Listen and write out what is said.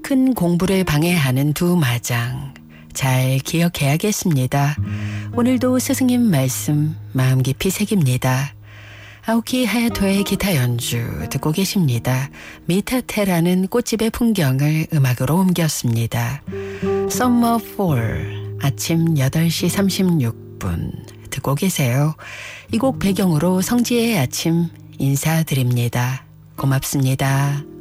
큰 공부를 방해하는 두 마장. 잘 기억해야겠습니다. 오늘도 스승님 말씀 마음 깊이 새깁니다. 아오키 하야토의 기타 연주 듣고 계십니다. 미타테라는 꽃집의 풍경을 음악으로 옮겼습니다. Summer Fall 아침 8시 36분 듣고 계세요. 이 곡 배경으로 성지의 아침 인사드립니다. 고맙습니다.